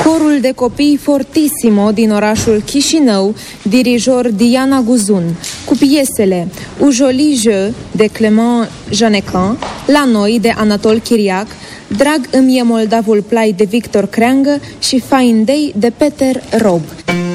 Corul de copii Fortissimo din orașul Chișinău, dirijor Diana Guzun, cu piesele U Joli Jeu de Clement Janecan, La Noi de Anatol Chiriac, Drag îmi e Moldavul Plai de Victor Creangă și Fine Day de Peter Rob.